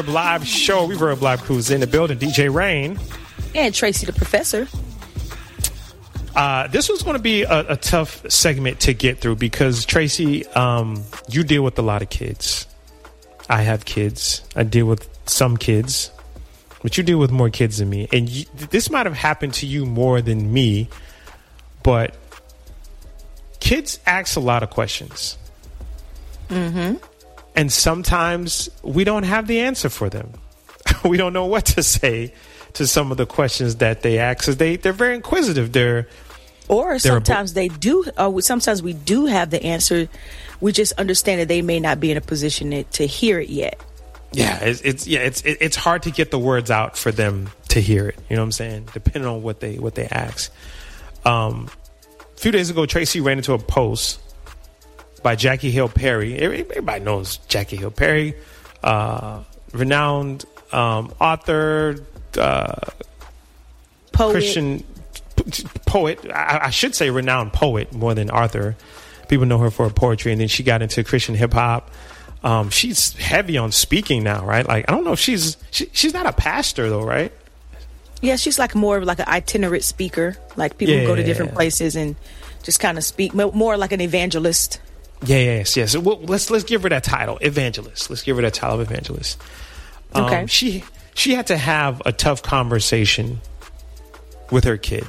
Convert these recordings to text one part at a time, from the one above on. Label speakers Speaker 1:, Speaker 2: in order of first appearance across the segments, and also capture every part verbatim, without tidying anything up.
Speaker 1: Live show. Reverb Live Crew's in the building. D J Rain.
Speaker 2: And Tracy the Professor.
Speaker 1: Uh, this was going to be a, a tough segment to get through because, Tracy, um, you deal with a lot of kids. I have kids. I deal with some kids. But you deal with more kids than me. And you, this might have happened to you more than me. But kids ask a lot of questions.
Speaker 2: Mm-hmm.
Speaker 1: And sometimes we don't have the answer for them. We don't know what to say to some of the questions that they ask. Cause they, they're very inquisitive. They're
Speaker 2: Or
Speaker 1: they're
Speaker 2: sometimes they do, or sometimes we do have the answer. We just understand that they may not be in a position to, to hear it yet.
Speaker 1: Yeah, it's, it's yeah, it's it, it's hard to get the words out for them to hear it. You know what I'm saying? Depending on what they what they ask. Um, a few days ago, Tracy ran into a post by Jackie Hill Perry. Everybody knows Jackie Hill Perry, uh, renowned um, author, uh,
Speaker 2: poet.
Speaker 1: Christian p- poet. I, I should say renowned poet more than author. People know her for her poetry, and then she got into Christian hip hop. Um, she's heavy on speaking now, right? Like, I don't know if she's she, she's not a pastor though, right?
Speaker 2: Yeah, she's like more of like an itinerant speaker. Like people
Speaker 1: yeah.
Speaker 2: go to different places and just kind of speak, more like an evangelist.
Speaker 1: Yeah, yes, yes. Well, let's let's give her that title, evangelist. Let's give her that title of evangelist. Um,
Speaker 2: okay.
Speaker 1: She she had to have a tough conversation with her kid.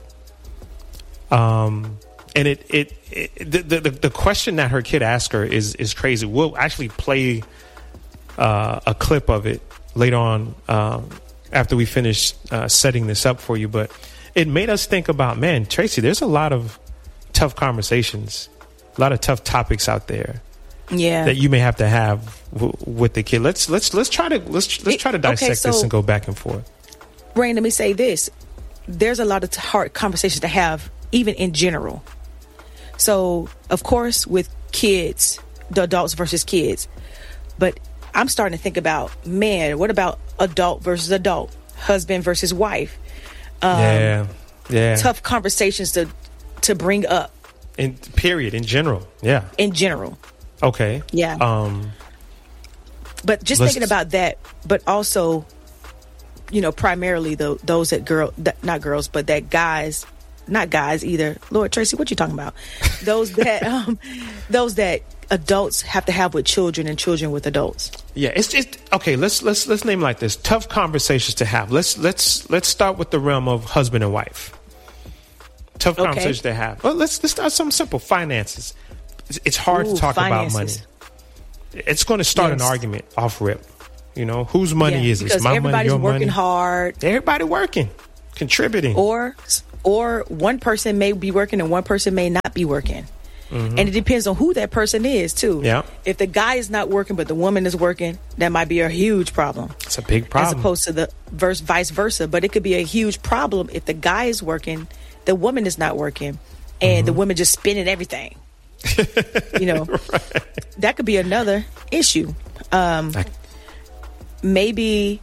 Speaker 1: Um, and it it, it the, the the question that her kid asked her is is crazy. We'll actually play uh, a clip of it later on um, after we finish uh, setting this up for you. But it made us think about, man, Tracy, there's a lot of tough conversations. A lot of tough topics out there,
Speaker 2: yeah,
Speaker 1: that you may have to have w- with the kid. Let's let's let's try to let's let's try to dissect
Speaker 2: okay, so,
Speaker 1: this and go back and forth.
Speaker 2: Rain, let me say this: there's a lot of hard conversations to have, even in general. So, of course, with kids, the adults versus kids, but I'm starting to think about, man, what about adult versus adult, husband versus wife? Um,
Speaker 1: yeah, yeah,
Speaker 2: tough conversations to to bring up.
Speaker 1: In period, in general, yeah.
Speaker 2: In general,
Speaker 1: okay,
Speaker 2: yeah.
Speaker 1: Um,
Speaker 2: but just thinking about that, but also, you know, primarily the those that girl, that, not girls, but that guys, not guys either. Lord Tracy, what you talking about? Those that, um, those that adults have to have with children and children with adults.
Speaker 1: Yeah, it's just okay. Let's let's let's name it like this: tough conversations to have. Let's let's let's start with the realm of husband and wife. Tough
Speaker 2: okay.
Speaker 1: conversations to have. Well, let's let's start something simple. Finances. It's, it's hard
Speaker 2: Ooh,
Speaker 1: to talk
Speaker 2: finances.
Speaker 1: about money. It's going to start
Speaker 2: yes.
Speaker 1: an argument off rip. You know, whose money
Speaker 2: yeah,
Speaker 1: is this?
Speaker 2: because
Speaker 1: My
Speaker 2: everybody's
Speaker 1: money, your
Speaker 2: working
Speaker 1: money.
Speaker 2: hard.
Speaker 1: Everybody working, contributing.
Speaker 2: Or or one person may be working and one person may not be working. Mm-hmm. And it depends on who that person is too.
Speaker 1: Yeah.
Speaker 2: If the guy is not working but the woman is working, that might be a huge problem.
Speaker 1: It's a big problem.
Speaker 2: As opposed to the verse vice versa. But it could be a huge problem if the guy is working, the woman is not working, and mm-hmm. the woman just spending everything. You know, right. That could be another issue. Um, I- maybe,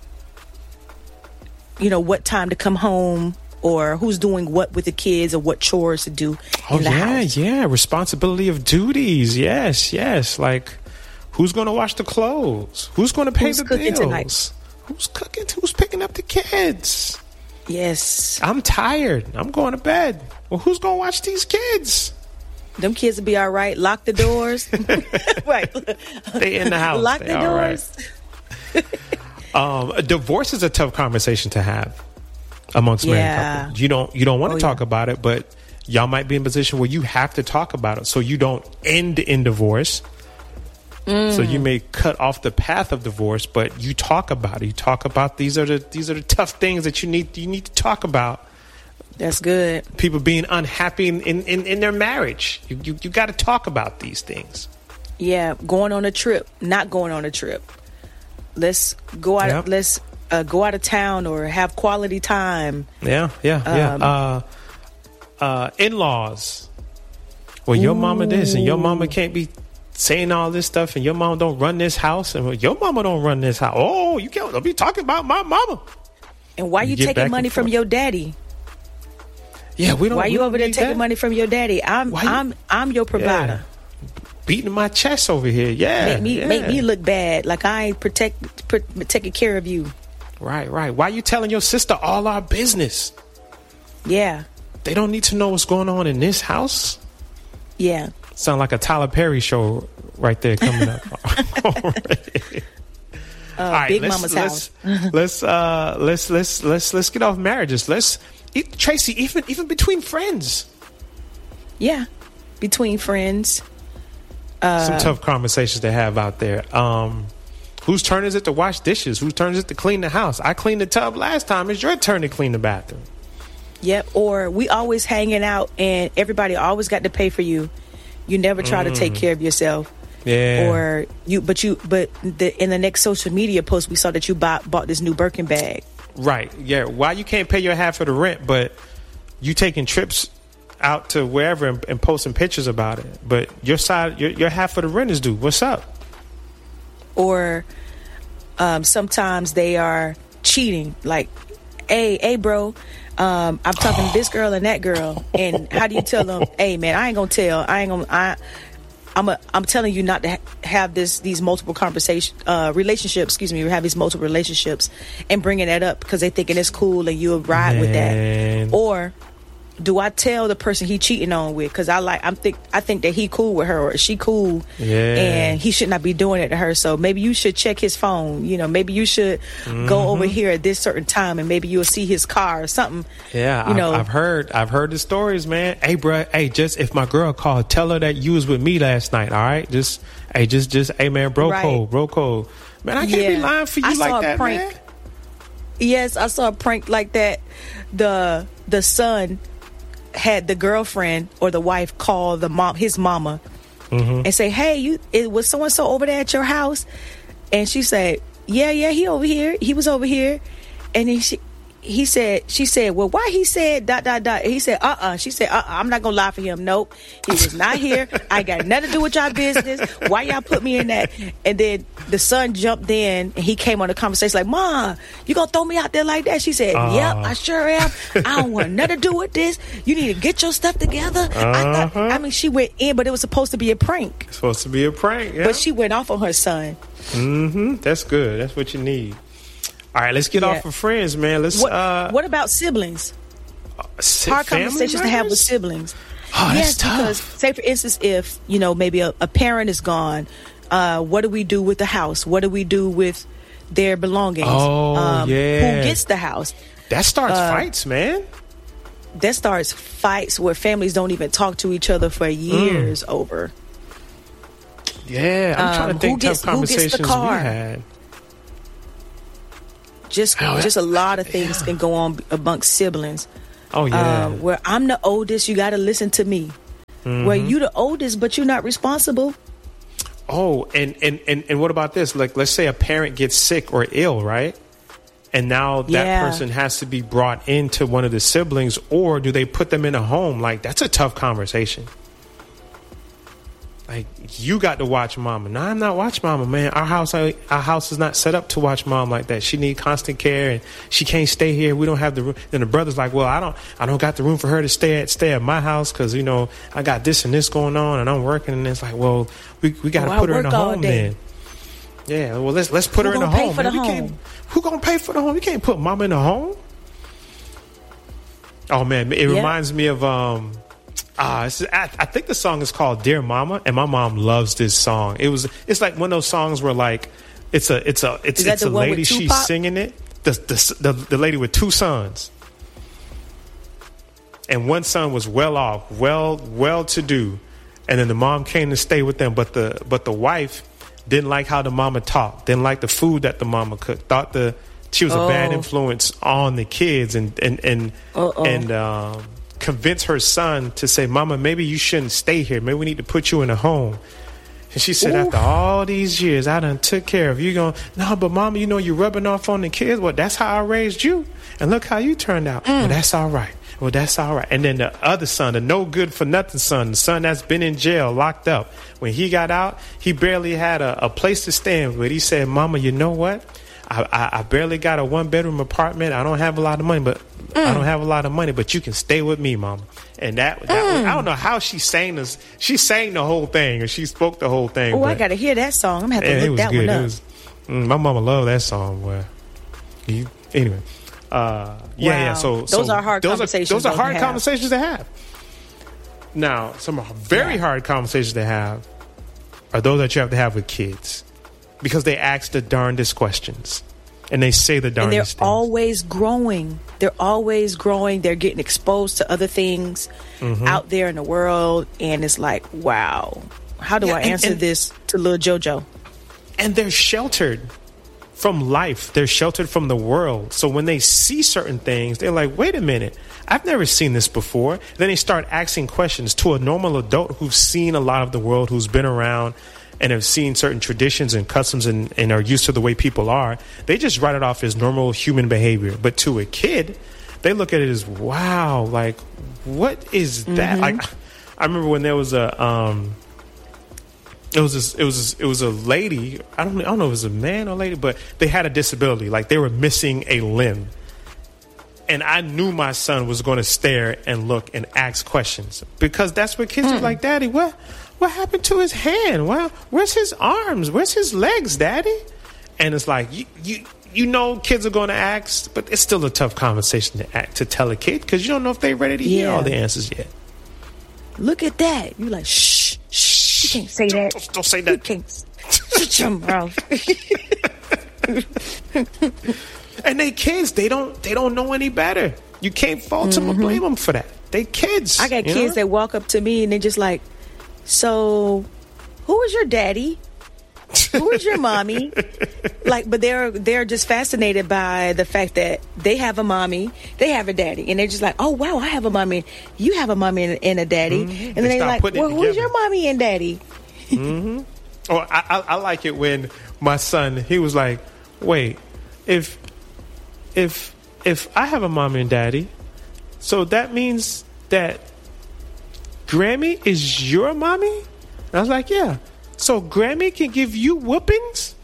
Speaker 2: you know, what time to come home, or who's doing what with the kids, or what chores to do
Speaker 1: oh,
Speaker 2: in the
Speaker 1: yeah,
Speaker 2: house.
Speaker 1: yeah. Responsibility of duties. Yes, yes. Like, who's going to wash the clothes? Who's going to pay
Speaker 2: who's
Speaker 1: the
Speaker 2: cooking
Speaker 1: bills?
Speaker 2: Tonight?
Speaker 1: Who's cooking? Who's picking up the kids?
Speaker 2: Yes.
Speaker 1: I'm tired. I'm going to bed. Well, who's going to watch these kids?
Speaker 2: Them kids will be all right. Lock the doors. Right.
Speaker 1: They in the house.
Speaker 2: Lock
Speaker 1: they
Speaker 2: the doors.
Speaker 1: Right. um, a divorce is a tough conversation to have amongst
Speaker 2: yeah.
Speaker 1: married couples. You don't you don't want to
Speaker 2: oh,
Speaker 1: talk
Speaker 2: yeah.
Speaker 1: about it, but y'all might be in a position where you have to talk about it, so you don't end in divorce.
Speaker 2: Mm.
Speaker 1: So you may cut off the path of divorce, but you talk about it. You talk about these are the these are the tough things that you need you need to talk about.
Speaker 2: That's good.
Speaker 1: People being unhappy in, in, in, in their marriage. You you, you got to talk about these things.
Speaker 2: Yeah, going on a trip, not going on a trip. Let's go out.
Speaker 1: Yep.
Speaker 2: Let's uh, go out of town or have quality time.
Speaker 1: Yeah, yeah,
Speaker 2: Um,
Speaker 1: yeah. Uh, uh, in-laws. Well, your
Speaker 2: Ooh.
Speaker 1: mama this and your mama can't be saying all this stuff, and your mama don't run this house, and well, your mama don't run this house. Oh, you can't don't be talking about my mama.
Speaker 2: And why you,
Speaker 1: you
Speaker 2: taking money from your daddy?
Speaker 1: Yeah, we don't.
Speaker 2: Why
Speaker 1: we
Speaker 2: you
Speaker 1: don't
Speaker 2: over there
Speaker 1: need
Speaker 2: taking
Speaker 1: that.
Speaker 2: money from your daddy? I'm
Speaker 1: Why you-
Speaker 2: I'm I'm your provider.
Speaker 1: Yeah. beating my chest over here. Yeah,
Speaker 2: make me
Speaker 1: yeah.
Speaker 2: make me look bad, like I ain't protect, pr- taking care of you.
Speaker 1: Right, right. Why you telling your sister all our business?
Speaker 2: Yeah,
Speaker 1: they don't need to know what's going on in this house.
Speaker 2: Yeah,
Speaker 1: sound like a Tyler Perry show right there coming up.
Speaker 2: Uh,
Speaker 1: All right,
Speaker 2: Big
Speaker 1: let's,
Speaker 2: Mama's
Speaker 1: let's,
Speaker 2: house.
Speaker 1: let's uh let's let's let's let's get off marriages. Let's Tracy, even even between friends.
Speaker 2: Yeah, between friends. Uh,
Speaker 1: Some tough conversations to have out there. Um, whose turn is it to wash dishes? Whose turn is it to clean the house? I cleaned the tub last time. It's your turn to clean the bathroom.
Speaker 2: Yep. Or we always hanging out and everybody always got to pay for you. You never try mm. to take care of yourself.
Speaker 1: Yeah.
Speaker 2: Or you, but you, but the, in the next social media post, we saw that you bought bought this new Birkin bag.
Speaker 1: Right. Yeah. Why you can't pay your half of the rent, but you taking trips out to wherever and, and posting pictures about it, but your side, your, your half of the rent is due. What's up?
Speaker 2: Or um, sometimes they are cheating. Like, hey, hey, bro. Um, I'm talking to this girl and that girl, and how do you tell them? Hey, man, I ain't gonna tell. I ain't gonna. I. I'm a, I'm telling you not to ha- have this these multiple conversation uh, relationships. Excuse me, have these multiple relationships and bringing that up because they thinking it's cool and you'll ride
Speaker 1: Man.
Speaker 2: with that. Or do I tell the person he cheating on with? Because I like I'm think I think that he cool with her or she cool,
Speaker 1: yeah.
Speaker 2: and he should not be doing it to her. So maybe you should check his phone. You know, maybe you should mm-hmm. go over here at this certain time, and maybe you'll see his car or something.
Speaker 1: Yeah,
Speaker 2: you know,
Speaker 1: I've, I've heard I've heard the stories, man. Hey, bro, hey, just if my girl called, tell her that you was with me last night. All right, just hey, just just hey, man, bro, right. code, bro, code. Man, I can't
Speaker 2: yeah.
Speaker 1: be lying for you
Speaker 2: I
Speaker 1: like
Speaker 2: saw
Speaker 1: that,
Speaker 2: a prank.
Speaker 1: man.
Speaker 2: Yes, I saw a prank like that. The the son had the girlfriend or the wife call the mom, his mama, mm-hmm. and say, "Hey, you, it was so and so over there at your house?" And she said, "Yeah, yeah, he over here. He was over here." And then she, he said, she said, "Well, why he said dot dot dot?" And he said, "Uh, uh." She said, "Uh, uh I'm not gonna lie for him. Nope, he was not here. I ain't got nothing to do with y'all business. Why y'all put me in that?" And then the son jumped in and he came on the conversation like, "Ma, you gonna throw me out there like that?" She said,
Speaker 1: uh.
Speaker 2: "Yep, I sure am. I don't want nothing to do with this. You need to get your stuff together."
Speaker 1: Uh-huh.
Speaker 2: I thought, I mean, she went in, but it was supposed to be a prank.
Speaker 1: It's supposed to be a prank, yeah.
Speaker 2: But she went off on her son.
Speaker 1: Mm-hmm. That's good. That's what you need. All right, let's get yeah. off of friends, man. Let's.
Speaker 2: What,
Speaker 1: uh,
Speaker 2: what about siblings?
Speaker 1: Uh,
Speaker 2: Hard conversations to have with siblings.
Speaker 1: Oh,
Speaker 2: yes,
Speaker 1: that's tough.
Speaker 2: Because say for instance, if you know maybe a, a parent is gone, uh, what do we do with the house? What do we do with their belongings?
Speaker 1: Oh,
Speaker 2: um,
Speaker 1: yeah.
Speaker 2: Who gets the house?
Speaker 1: That starts
Speaker 2: uh,
Speaker 1: fights, man.
Speaker 2: That starts fights where families don't even talk to each other for years mm. over.
Speaker 1: Yeah, I'm um, trying to think
Speaker 2: gets,
Speaker 1: tough conversations we
Speaker 2: car?
Speaker 1: had.
Speaker 2: Just, oh, just a lot of things yeah. can go on amongst siblings.
Speaker 1: Oh yeah.
Speaker 2: Um, where I'm the oldest, you got to listen to me. Mm-hmm. Where you the oldest, but you're not responsible.
Speaker 1: Oh, and, and and and what about this? Like, let's say a parent gets sick or ill, right? And now that
Speaker 2: yeah.
Speaker 1: person has to be brought into one of the siblings, or do they put them in a home? Like, that's a tough conversation. Like, you got to watch mama. No, I'm not watching mama, man. Our house, our house is not set up to watch mom like that. She need constant care, and she can't stay here. We don't have the room. Then the brother's like, well, I don't, I don't got the room for her to stay at, stay at my house because you know I got this and this going on, and I'm working. And it's like, well, we we got to
Speaker 2: well,
Speaker 1: put her in a home then. Yeah, well, let's let's put
Speaker 2: who
Speaker 1: her in a
Speaker 2: pay
Speaker 1: home.
Speaker 2: For
Speaker 1: Man.
Speaker 2: the
Speaker 1: We
Speaker 2: home?
Speaker 1: Can't, who gonna pay for the home? You can't put mama in a home. Oh man, it yeah. reminds me of um. Uh, I, I think the song is called "Dear Mama," and my mom loves this song. It was, it's like one of those songs where like, it's a, it's a, it's, it's a lady. She's singing it. The, the the the lady with two sons, and one son was well off, well well to do, and then the mom came to stay with them, but the but the wife didn't like how the mama talked, didn't like the food that the mama cooked, thought the she was
Speaker 2: oh.
Speaker 1: a bad influence on the kids, and and and Uh-oh. and. Um, convince her son to say, Mama, maybe you shouldn't stay here. Maybe we need to put you in a home. And she said, Ooh. After all these years, I done took care of you. Going, no, but Mama, you know, you're rubbing off on the kids. Well, that's how I raised you. And look how you turned out. Mm. Well, that's all right. Well, that's all right. And then the other son, the no good for nothing son, the son that's been in jail, locked up. When he got out, he barely had a, a place to stay in. But he said, Mama, you know what? I, I, I barely got a one bedroom apartment. I don't have a lot of money, but Mm. I don't have a lot of money, but you can stay with me, mama. And that, that mm. was, I don't know how she sang this. She sang the whole thing, or she spoke the whole thing.
Speaker 2: Oh, I got to hear that song. I'm going to have to look that
Speaker 1: good.
Speaker 2: one up.
Speaker 1: It was, mm, my mama loved that song. Boy. You, anyway. Uh, yeah, wow. yeah. So,
Speaker 2: those
Speaker 1: so
Speaker 2: are hard
Speaker 1: those
Speaker 2: conversations.
Speaker 1: Are, those are hard
Speaker 2: have.
Speaker 1: conversations to have. Now, some very yeah. hard conversations to have are those that you have to have with kids, because they ask the darndest questions and they say the darndest
Speaker 2: and they're
Speaker 1: things.
Speaker 2: always growing. They're always growing. They're getting exposed to other things mm-hmm. out there in the world, and it's like, wow, how do yeah, I answer and, and, this to little JoJo?
Speaker 1: And they're sheltered from life. They're sheltered from the world. So when they see certain things, they're like, wait a minute, I've never seen this before. Then they start asking questions to a normal adult who's seen a lot of the world, who's been around and have seen certain traditions and customs and, and are used to the way people are. They just write it off as normal human behavior. But to a kid, they look at it as, wow, like, what is that? Mm-hmm. Like, I remember when there was a... Um, It was this, it was this, it was a lady. I don't I don't know if it was a man or a lady, but they had a disability. Like they were missing a limb, and I knew my son was going to stare and look and ask questions, because that's what kids mm. are like. Daddy, what what happened to his hand? Well, where's his arms? Where's his legs, Daddy? And it's like you you you know kids are going to ask, but it's still a tough conversation to act, to tell a kid, because you don't know if they're ready to yeah. hear all the answers yet.
Speaker 2: Look at that! You like shh shh. You can't say
Speaker 1: don't,
Speaker 2: that.
Speaker 1: Don't, don't say that.
Speaker 2: You can't. Shut your mouth.
Speaker 1: And they kids. They don't. They don't know any better. You can't fault mm-hmm. them or blame them for that. They kids.
Speaker 2: I got kids know? that walk up to me and they're just like, "So, who is your daddy? Who is your mommy?" Like, but they're they're just fascinated by the fact that they have a mommy, they have a daddy, and they're just like, "Oh wow, I have a mommy, you have a mommy and, and a daddy," mm-hmm. and then they they're like, "Well, who's your mommy and daddy?"
Speaker 1: Mm-hmm. Oh, I, I, I like it when my son, he was like, "Wait, if if if I have a mommy and daddy, so that means that Grammy is your mommy?" And I was like, "Yeah. So Grammy can give you whoopings?"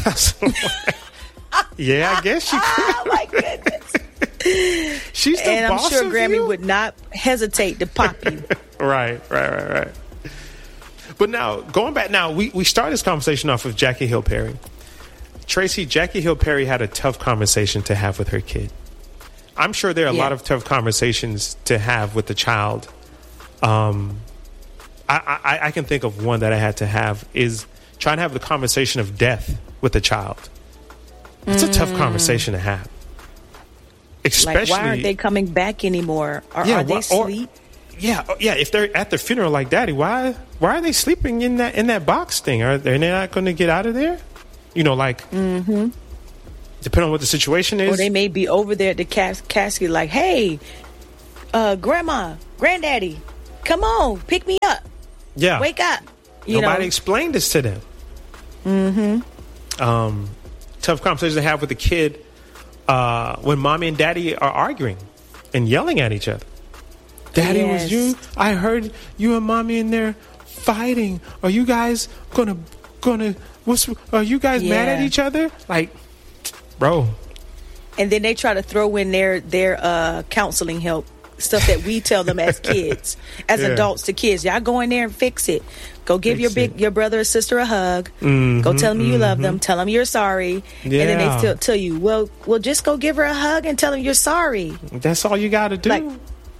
Speaker 1: Yeah, I guess she could.
Speaker 2: Oh my goodness.
Speaker 1: She's the
Speaker 2: and
Speaker 1: boss
Speaker 2: I'm sure
Speaker 1: of
Speaker 2: Grammy
Speaker 1: you?
Speaker 2: would not hesitate to pop you.
Speaker 1: Right, right, right, right. But now, going back, now we, we started this conversation off with Jackie Hill Perry. Tracy, Jackie Hill Perry had a tough conversation to have with her kid. I'm sure there are a yeah. lot of tough conversations to have with the child. Um, I, I, I can think of one that I had to have is trying to have the conversation of death with the child. It's mm. a tough conversation to have. Especially,
Speaker 2: like, why aren't they coming back anymore? Or
Speaker 1: yeah,
Speaker 2: are they
Speaker 1: or,
Speaker 2: asleep?
Speaker 1: Yeah, yeah. If they're at the funeral, like, Daddy, why why are they sleeping in that in that box thing? Are they not going to get out of there? You know, like,
Speaker 2: mm-hmm.
Speaker 1: depending on what the situation is.
Speaker 2: Or they may be over there at the cas- casket, like, "Hey, uh, Grandma, Granddaddy, come on, pick me up.
Speaker 1: Yeah,
Speaker 2: wake up." You
Speaker 1: Nobody
Speaker 2: know?
Speaker 1: explained this to them.
Speaker 2: Mm-hmm.
Speaker 1: Um, tough conversations to have with the kid uh, when mommy and daddy are arguing and yelling at each other. Daddy, yes. was you? I heard you and mommy in there fighting. Are you guys gonna gonna? What's? Are you guys yeah. mad at each other? Like, bro.
Speaker 2: And then they try to throw in their their uh, counseling help. Stuff that we tell them as kids, as yeah. adults to kids. Y'all go in there and fix it. Go give fix your big it. your brother or sister a hug. Mm-hmm, go tell them mm-hmm. you love them. Tell them you're sorry. Yeah. And then they still tell you, well, well, just go give her a hug and tell them you're sorry.
Speaker 1: That's all you got to do. Like,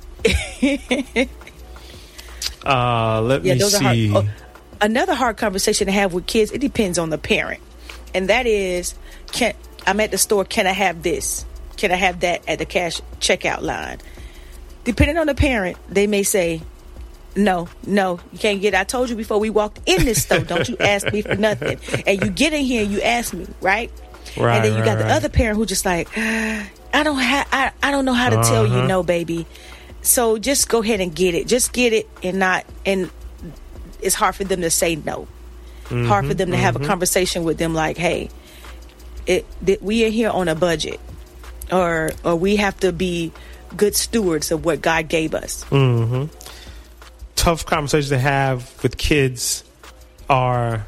Speaker 1: uh, let yeah, me
Speaker 2: those
Speaker 1: see.
Speaker 2: Are hard. Oh, another hard conversation to have with kids. It depends on the parent, and that is, can I'm at the store? Can I have this? Can I have that at the cash checkout line? Depending on the parent, they may say, no, no, you can't get it. I told you before we walked in this store, don't you ask me for nothing. And you get in here and you ask me, right?
Speaker 1: Right.
Speaker 2: And then you
Speaker 1: right,
Speaker 2: got the
Speaker 1: right.
Speaker 2: other parent who just like, I don't have, I, I don't know how to uh-huh. tell you no, baby. So just go ahead and get it. Just get it and not, and it's hard for them to say no. Mm-hmm, hard for them to mm-hmm. have a conversation with them like, hey, it, it we are here on a budget, or or we have to be good stewards of what God gave us.
Speaker 1: Mm-hmm. Tough conversations to have with kids are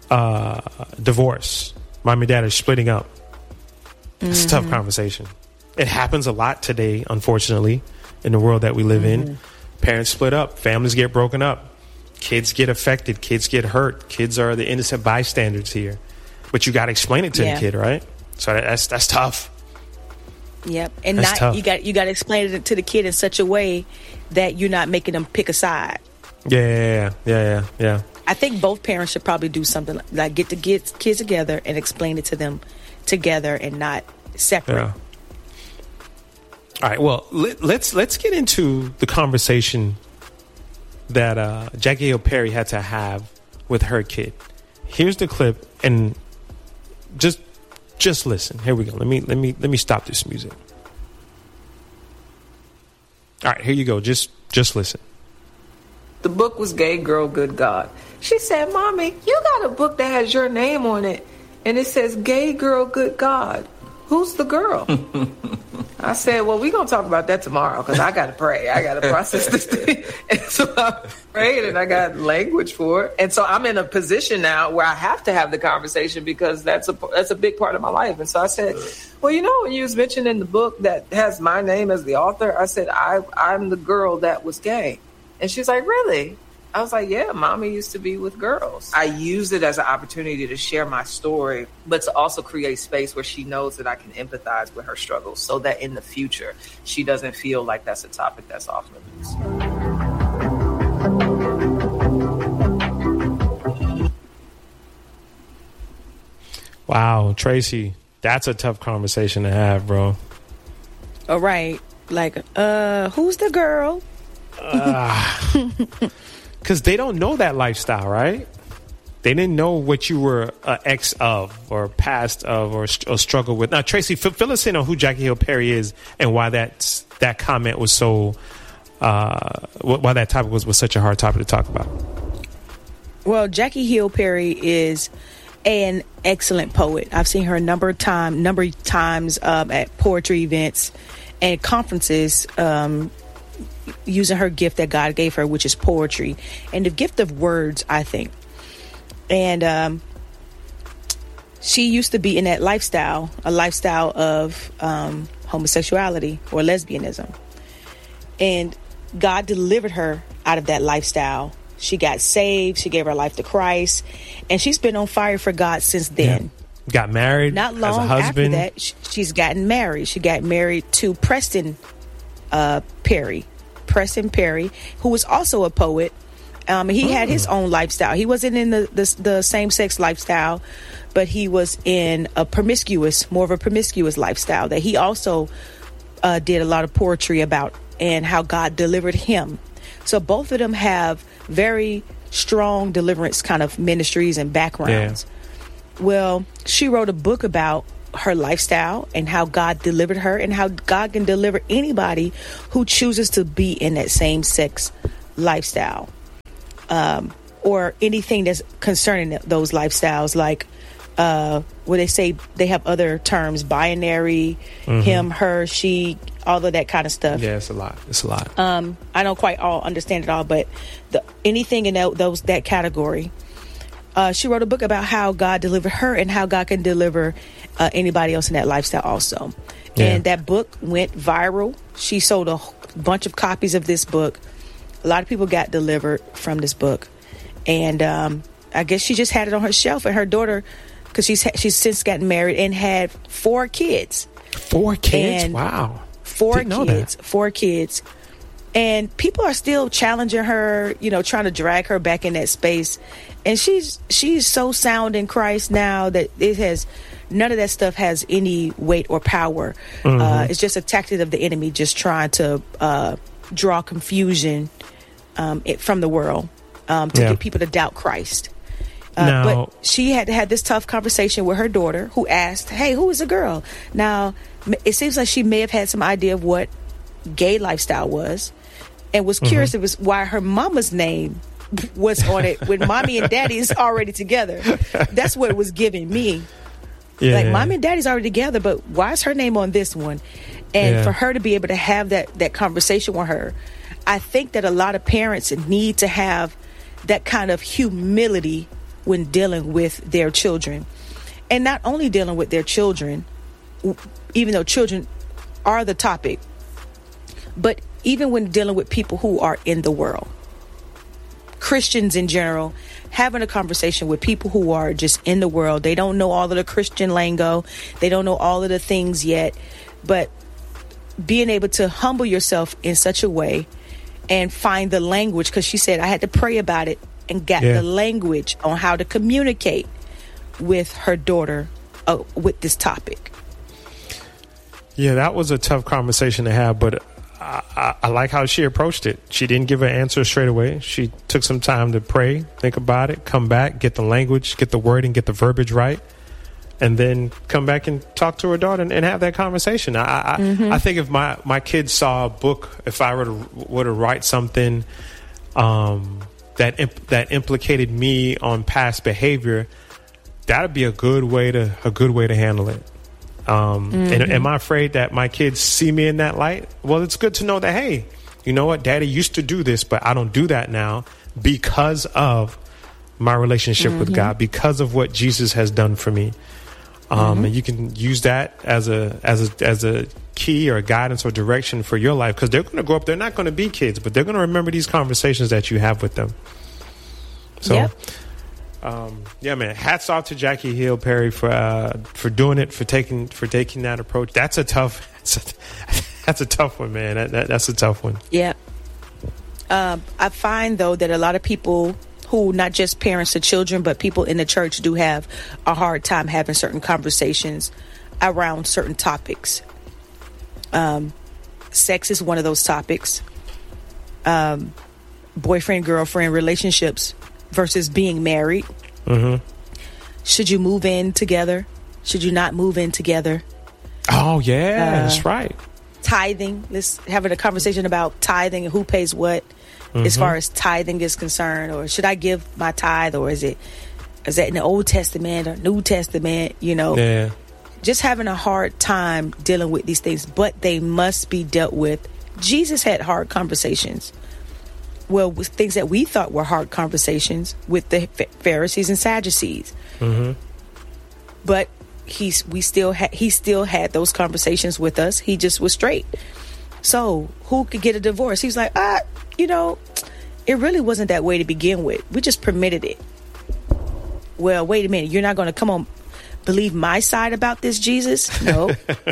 Speaker 1: uh, divorce. Mom and dad are splitting up. It's mm-hmm. a tough conversation. It happens a lot today, unfortunately, in the world that we live mm-hmm. in. Parents split up. Families get broken up. Kids get affected. Kids get hurt. Kids are the innocent bystanders here. But you got to explain it to yeah. the kid, right? So that, that's that's tough.
Speaker 2: Yep, and
Speaker 1: that's
Speaker 2: not
Speaker 1: tough.
Speaker 2: you got you got to explain it to the kid in such a way that you're not making them pick a side.
Speaker 1: Yeah, yeah, yeah, yeah, yeah.
Speaker 2: I think both parents should probably do something like, like get the kids kids together and explain it to them together and not separate.
Speaker 1: Yeah. All right. Well, let, let's let's get into the conversation that uh, Jackie Hill Perry had to have with her kid. Here's the clip, and just just listen. Here we go. Let me let me let me stop this music. All right, here you go. Just just listen.
Speaker 3: The book was Gay Girl, Good God. She said, "Mommy, you got a book that has your name on it, and it says Gay Girl, Good God. Who's the girl?" I said, well, we're going to talk about that tomorrow because I got to pray. I got to process this thing. And so I prayed and I got language for it. And so I'm in a position now where I have to have the conversation because that's a that's a big part of my life. And so I said, well, you know, when you was mentioned in the book that has my name as the author, I said, I, I'm the girl that was gay. And she's like, really? I was like, yeah, Mommy used to be with girls. I use it as an opportunity to share my story, but to also create space where she knows that I can empathize with her struggles so that in the future, she doesn't feel like that's a topic that's off limits.
Speaker 1: Wow, Tracy, that's a tough conversation to have, bro.
Speaker 2: All right. Like, uh, who's the girl?
Speaker 1: Uh, Because they don't know that lifestyle, right? They didn't know what you were uh, ex of or past of or, or struggle with. Now, Tracy, f- fill us in on who Jackie Hill Perry is and why that that comment was so, uh, why that topic was, was such a hard topic to talk about.
Speaker 2: Well, Jackie Hill Perry is an excellent poet. I've seen her a number of times, number of times um, at poetry events and conferences. Um, using her gift that God gave her, which is poetry and the gift of words, I think. And um, she used to be in that lifestyle, a lifestyle of um, homosexuality or lesbianism. And God delivered her out of that lifestyle. She got saved. She gave her life to Christ. And she's been on fire for God since then.
Speaker 1: Yeah. Got married.
Speaker 2: Not long
Speaker 1: as a husband.
Speaker 2: after that, she's gotten married. She got married to Preston uh, Perry. Preston Perry, who was also a poet. Um, he had his own lifestyle. He wasn't in the, the, the same-sex lifestyle, but he was in a promiscuous, more of a promiscuous lifestyle that he also uh, did a lot of poetry about and how God delivered him. So both of them have very strong deliverance kind of ministries and backgrounds. Yeah. Well, she wrote a book about her lifestyle and how God delivered her and how God can deliver anybody who chooses to be in that same sex lifestyle um, or anything that's concerning those lifestyles, like uh, where they say they have other terms, binary, mm-hmm. him, her, she, all of that kind of stuff.
Speaker 1: Yeah, it's a lot. It's a lot.
Speaker 2: Um, I don't quite all understand it all, but the, anything in that, those that category. Uh, she wrote a book about how God delivered her and how God can deliver uh, anybody else in that lifestyle also. Yeah. And that book went viral. She sold a bunch of copies of this book. A lot of people got delivered from this book. And um, I guess she just had it on her shelf. And her daughter, because she's, she's since gotten married and had four kids.
Speaker 1: Four kids?
Speaker 2: And
Speaker 1: wow.
Speaker 2: Four
Speaker 1: Didn't know
Speaker 2: kids.
Speaker 1: that.
Speaker 2: Four kids. And people are still challenging her, you know, trying to drag her back in that space. And she's she's so sound in Christ now that it has none of that stuff has any weight or power. Mm-hmm. Uh, it's just a tactic of the enemy, just trying to uh, draw confusion um, it, from the world um, to yeah. get people to doubt Christ. Uh,
Speaker 1: now,
Speaker 2: but she had had this tough conversation with her daughter, who asked, "Hey, who is the girl?" Now, it seems like she may have had some idea of what gay lifestyle was, and was curious mm-hmm. it was why her mama's name was on it when mommy and daddy's already together. That's what it was giving me. Yeah. Like, mommy and daddy's already together, but why is her name on this one? And yeah. for her to be able to have that that conversation with her, I think that a lot of parents need to have that kind of humility when dealing with their children. And not only dealing with their children, even though children are the topic. But even when dealing with people who are in the world, Christians in general, having a conversation with people who are just in the world, they don't know all of the Christian lingo, they don't know all of the things yet, but being able to humble yourself in such a way and find the language, because she said I had to pray about it and got yeah. the language on how to communicate with her daughter uh, with this topic.
Speaker 1: Yeah, that was a tough conversation to have, but I, I, I like how she approached it. She didn't give an answer straight away. She took some time to pray, think about it, come back, get the language, get the wording, get the verbiage right, and then come back and talk to her daughter and, and have that conversation. I I, mm-hmm. I think if my, my kids saw a book, if I were to, were to write something um, that imp- that implicated me on past behavior, that'd be a good way to a good way to handle it. Um, mm-hmm. And am I afraid that my kids see me in that light? Well, it's good to know that, hey, you know what? Daddy used to do this, but I don't do that now because of my relationship mm-hmm. with God, because of what Jesus has done for me. Um, mm-hmm. And you can use that as a as a as a key or guidance or direction for your life, because they're going to grow up. They're not going to be kids, but they're going to remember these conversations that you have with them. So. Yep. Um, yeah, man. Hats off to Jackie Hill Perry for uh, for doing it, for taking for taking that approach. That's a tough. That's a, that's a tough one, man. That, that, that's a tough one.
Speaker 2: Yeah. Um, I find though that a lot of people who, not just parents to children, but people in the church, do have a hard time having certain conversations around certain topics. Um, sex is one of those topics. Um, boyfriend, girlfriend relationships versus being married. Mm-hmm. Should you move in together? Should you not move in together?
Speaker 1: Oh, yeah, uh, that's right.
Speaker 2: Tithing. Let's have a conversation about tithing and who pays what, mm-hmm. as far as tithing is concerned. Or should I give my tithe, or is it is that in the Old Testament or New Testament? You know,
Speaker 1: yeah.
Speaker 2: Just having a hard time dealing with these things, but they must be dealt with. Jesus had hard conversations. Well, with things that we thought were hard conversations with the Pharisees and Sadducees, mm-hmm. but he's we still had he still had those conversations with us. He just was straight. So who could get a divorce? He's like, ah, you know, it really wasn't that way to begin with. We just permitted it. Well, wait a minute, you're not going to come on believe my side about this, Jesus? No.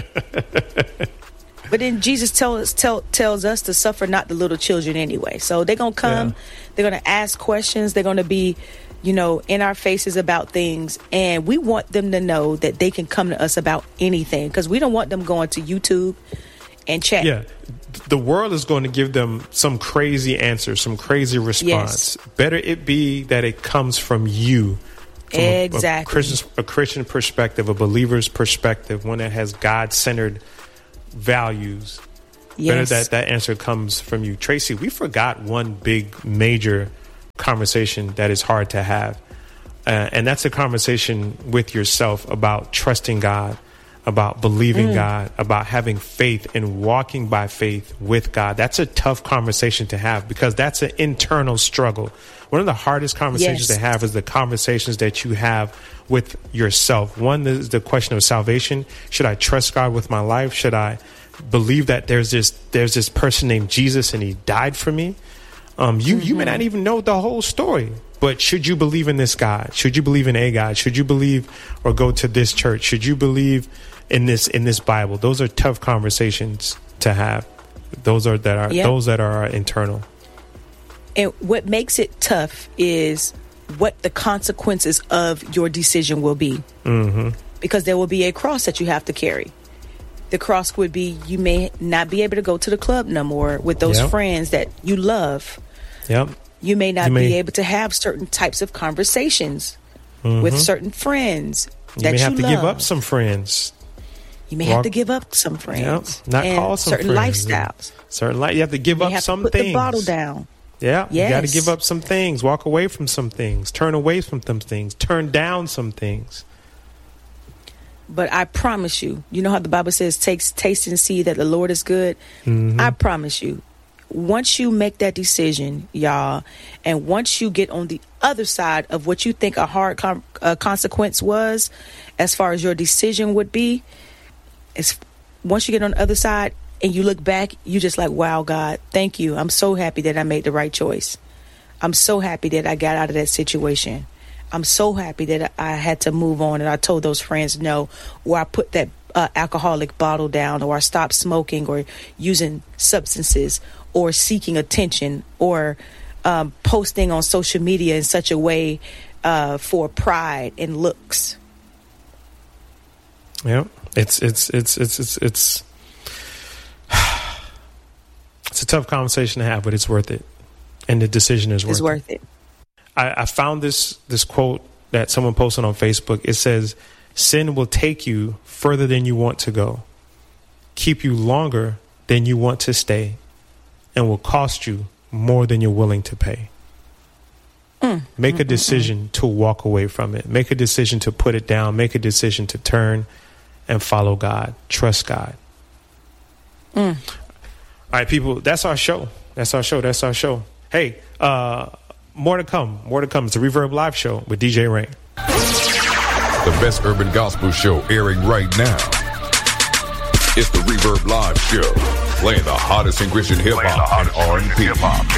Speaker 2: But then Jesus tell us, tell, tells us to suffer not the little children anyway. So they're going to come, yeah. they're going to ask questions, they're going to be, you know, in our faces about things. And we want them to know that they can come to us about anything, because we don't want them going to YouTube and check.
Speaker 1: Yeah, the world is going to give them some crazy answer, some crazy response. Yes. Better it be that it comes from you. From
Speaker 2: exactly.
Speaker 1: A, a, Christian, a Christian perspective, a believer's perspective, one that has God-centered values. Yes. Better that that answer comes from you. Tracy, we forgot one big major conversation that is hard to have, uh, and that's a conversation with yourself about trusting God, about believing mm. God, about having faith and walking by faith with God. That's a tough conversation to have, because that's an internal struggle. One of the hardest conversations yes. to have is the conversations that you have with yourself. One is the question of salvation. Should I trust God with my life? Should I believe that there's this there's this person named Jesus and he died for me? Um, you mm-hmm. you may not even know the whole story, but should you believe in this God? Should you believe in a God? Should you believe or go to this church? Should you believe in this in this Bible? Those are tough conversations to have. Those are that are yep. those that are internal.
Speaker 2: And what makes it tough is what the consequences of your decision will be. Mm-hmm. Because there will be a cross that you have to carry. The cross would be, you may not be able to go to the club no more with those yep. friends that you love.
Speaker 1: Yep.
Speaker 2: You may not
Speaker 1: you may,
Speaker 2: be able to have certain types of conversations mm-hmm. with certain friends
Speaker 1: you
Speaker 2: that
Speaker 1: may
Speaker 2: you
Speaker 1: have to
Speaker 2: love.
Speaker 1: give up some friends.
Speaker 2: You may
Speaker 1: Walk,
Speaker 2: have to give up some friends.
Speaker 1: Yep. Not
Speaker 2: and
Speaker 1: call some
Speaker 2: certain
Speaker 1: friends.
Speaker 2: lifestyles.
Speaker 1: Certain life. You have to give
Speaker 2: you
Speaker 1: up
Speaker 2: have
Speaker 1: some
Speaker 2: to put
Speaker 1: things.
Speaker 2: The bottle down.
Speaker 1: Yeah,
Speaker 2: yes.
Speaker 1: You got to give up some things, walk away from some things, turn away from some things, turn down some things.
Speaker 2: But I promise you, you know how the Bible says, taste, taste and see that the Lord is good? Mm-hmm. I promise you, once you make that decision, y'all, and once you get on the other side of what you think a hard com- uh, consequence was, as far as your decision would be, it's once you get on the other side and you look back, you just like, wow, God, thank you. I'm so happy that I made the right choice. I'm so happy that I got out of that situation. I'm so happy that I had to move on and I told those friends no, or I put that uh, alcoholic bottle down, or I stopped smoking or using substances or seeking attention or um, posting on social media in such a way uh, for pride and looks.
Speaker 1: Yeah, it's it's it's it's it's it's it's a tough conversation to have, but it's worth it, and the decision is worth,
Speaker 2: it's worth it.
Speaker 1: it. I, I found this this quote that someone posted on Facebook. It says, "Sin will take you further than you want to go, keep you longer than you want to stay, and will cost you more than you're willing to pay." Mm. Make a decision mm-hmm. to walk away from it. Make a decision to put it down. Make a decision to turn and follow God. Trust God. Mm. All right, people, that's our show. That's our show. That's our show. Hey, uh, more to come. More to come. It's a Reverb Live show with D J Rain.
Speaker 4: The best urban gospel show airing right now. It's the Reverb Live show, playing the hottest in Christian hip hop and R and B.